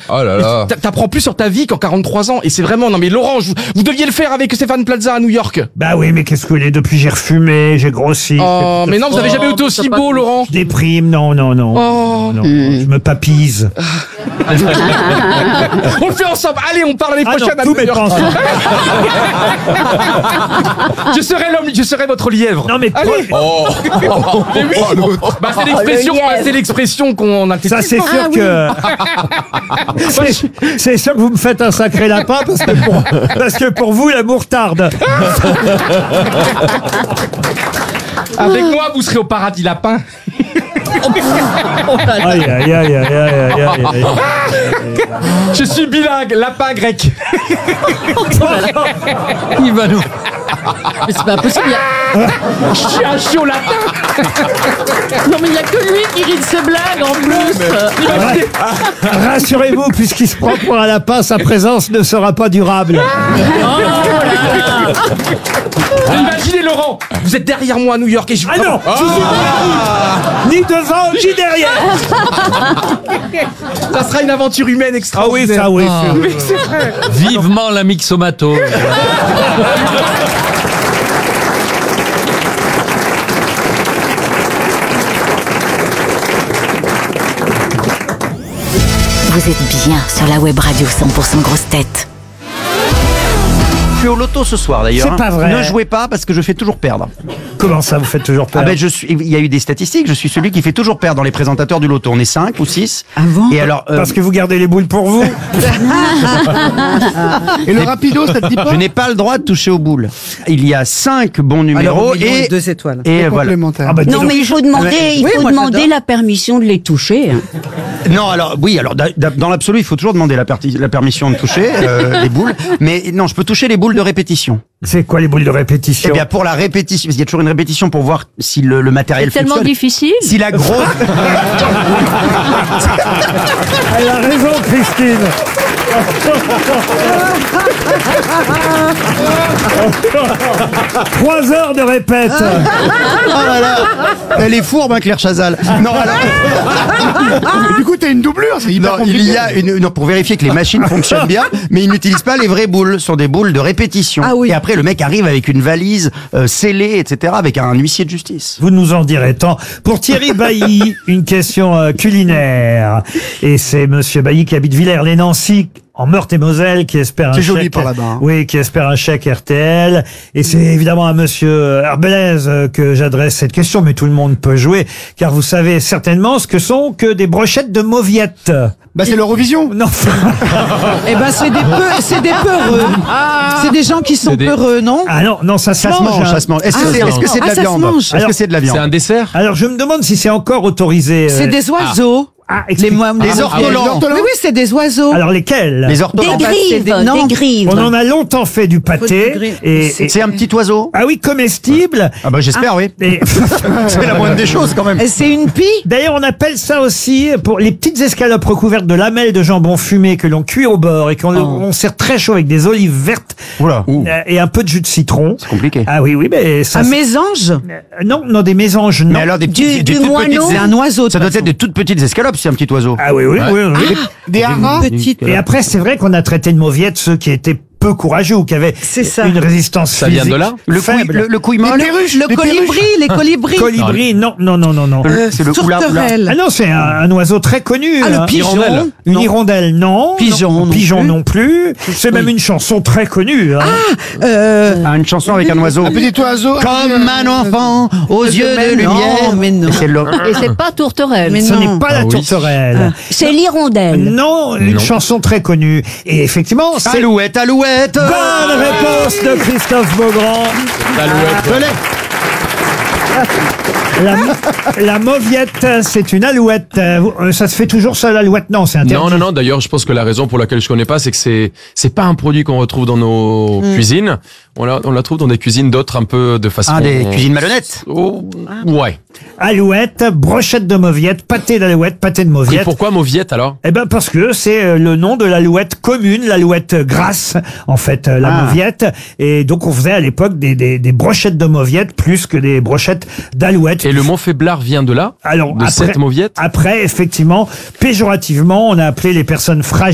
Oh là là. T'apprends plus sur ta vie qu'en 43 ans. Et c'est vraiment, non mais Laurent, vous deviez le faire avec Stéphane Plaza à New York. Bah oui, mais qu'est-ce que vous voulez, depuis j'ai refumé, j'ai grossi. Oh, mais non, vous avez jamais été aussi beau, Laurent. Je déprime, non. Oh. Non, je me papise. On le fait ensemble. Allez, on parle l'année prochaine à tout New York. Je serai votre lièvre. Non mais Allez. Mais oui. Bah, c'est l'expression qu'on a. ça c'est sûr que c'est sûr que vous me faites un sacré lapin parce que pour vous l'amour tarde. Avec moi, vous serez au paradis lapin. Aïe. Je suis bilingue, lapin grec. Il va nous... Mais c'est pas possible. Je suis un chiot lapin. Non mais il y a que lui qui rit de ses blagues en plus. Rassurez-vous, puisqu'il se prend pour un lapin, sa présence ne sera pas durable. Imaginez Laurent, vous êtes derrière moi à New York et je... Ah non, ni devant, ni derrière. Ça sera une aventure humaine extraordinaire. Ah oui, ça oui. Mais c'est vrai. Vivement la mixomato. Vous êtes bien sur la web radio 100% grosses têtes. Je suis au loto ce soir d'ailleurs. C'est pas vrai. Ne jouez pas parce que je fais toujours perdre. Comment ça, vous faites toujours peur? Il y a eu des statistiques, je suis celui qui fait toujours perdre dans les présentateurs du loto. On est 5 ou 6. Ah bon? Et alors, Parce que vous gardez les boules pour vous. Et le rapido, ça te dit pas? je n'ai pas le droit de toucher aux boules. Il y a 5 bons numéros et 2 étoiles. et voilà. Complémentaire. Ah bah, dis Non, donc. mais il faut demander, moi, demander j'adore. la permission de les toucher. Non, alors dans l'absolu, il faut toujours demander la permission de toucher les boules. Mais non, je peux toucher les boules de répétition. C'est quoi les boules de répétition? Eh bien, pour la répétition, il y a toujours une répétition pour voir si le matériel C'est tellement fonctionne. difficile. Si la grosse... Elle a raison, Christine. 3 heures de répète. Oh là là, elle est fourbe, hein, Claire Chazal. Non, alors... Du coup, t'as une doublure, c'est hyper Non, compliqué. il y a pour vérifier que les machines fonctionnent bien, mais ils n'utilisent pas les vraies boules, ce sont des boules de répétition. Ah oui. Et après, le mec arrive avec une valise scellée, etc., avec un huissier de justice. Vous nous en direz tant. Pour Thierry Bailly, une question culinaire. Et c'est Monsieur Bailly qui habite Villers-les-Nancy, en Meurthe-et-Moselle, qui espère un C'est chèque. joli par là-bas, hein. Oui, qui espère un chèque RTL. Et c'est évidemment à Monsieur Arbelaise que j'adresse cette question, mais tout le monde peut jouer, car vous savez certainement ce que sont que des brochettes de mauviettes. Bah, c'est l'Eurovision. Non. Eh ben c'est des peureux. C'est des gens qui sont C'est des- peureux, non? Ah non, ça se mange. Ça se mange. Est-ce Ah, que c'est ça se de la mange. viande? mange. Est-ce que c'est de la C'est viande? un dessert? Alors je me demande si c'est encore autorisé. C'est des oiseaux. explique- Les ortolans. Oui, c'est des oiseaux. Alors lesquels? Les Des ortolans. grives, non. des grives. On en a longtemps fait du pâté. Faut du gris- Et, C'est un petit oiseau. ah oui, comestible. Ah bah j'espère, oui. Et C'est la moindre des choses quand même. C'est une pie. d'ailleurs, on appelle ça aussi pour les petites escalopes recouvertes de lamelles de jambon fumé que l'on cuit au beurre et qu'on on sert très chaud avec des olives vertes Oula. et un peu de jus de citron. C'est compliqué. Ah oui, mais ça. Un mésange. Non, des mésanges, non. Mais alors des petites, Du toutes moineau. petites- C'est un oiseau. Ça doit être de toutes petites escalopes, c'est un petit oiseau. Ah oui. Des haras. Petite. Et après, c'est vrai qu'on a traité de mauviettes ceux qui étaient peu courageux ou qui avaient C'est ça. une résistance Ça vient physique de là? Le couille, faible. le couille molle. Le colibri, les colibris. Colibri, non. C'est le oula, oula. Tourterelle. Ah non, c'est un oiseau très connu. Ah, hein. le pigeon. Hirondelle. Une hirondelle, non. Pigeon non Pigeon plus. non plus. C'est même une chanson très connue. Hein. Ah, une chanson avec un oiseau. Un petit oiseau. Comme un enfant aux yeux de Mais non, lumière. mais non. C'est le... Et c'est pas tourterelle. Mais Ce non. n'est pas la Ah oui. tourterelle. C'est l'hirondelle. Non, une chanson très connue. Et effectivement, c'est Alouette, alouette. bonne réponse de Christophe Beaugrand. L'alouette. La mauviette, c'est une alouette. Ça se fait toujours ça, l'alouette? Non, c'est interdit. Non. D'ailleurs, je pense que la raison pour laquelle je connais pas, c'est que c'est pas un produit qu'on retrouve dans nos cuisines. On la trouve dans des cuisines d'autres un peu de façon. Ah, des cuisines malhonnêtes. Oh, ouais. Alouette, brochette de mauviette, pâté d'alouette, pâté de Et mauviette. pourquoi mauviette alors? Eh ben parce que c'est le nom de l'alouette commune, l'alouette grasse, en fait, la mauviette. Et donc on faisait à l'époque des brochettes de mauviette plus que des brochettes d'alouette. Et le mont Faiblard vient de là? Alors De cette mauviette? après, effectivement, péjorativement, on a appelé les personnes fragiles